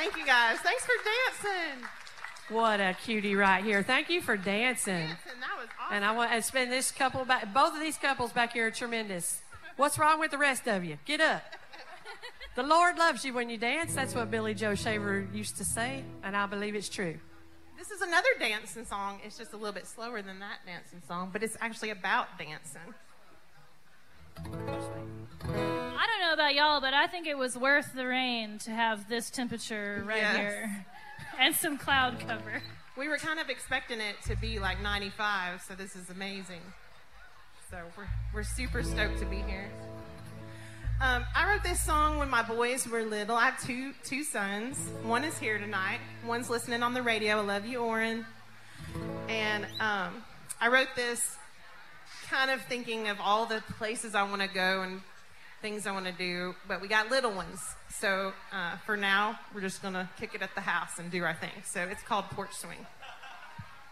Thank you, guys. Thanks for dancing. What a cutie right here. Thank you for dancing. That was awesome. And I want to spend this couple back. Both of these couples back here are tremendous. What's wrong with the rest of you? Get up. The Lord loves you when you dance. That's what Billy Joe Shaver used to say, and I believe it's true. This is another dancing song. It's just a little bit slower than that dancing song, but it's actually about dancing. I don't know about y'all, but I think it was worth the rain to have this temperature right here and some cloud cover. We were kind of expecting it to be like 95, so this is amazing. So we're super stoked to be here. I wrote this song when my boys were little. I have two sons. One is here tonight. One's listening on the radio. I love you, Oren. And I wrote this kind of thinking of all the places I want to go and things I want to do, but we got little ones. So for now, we're just going to kick it at the house and do our thing. So it's called Porch Swing.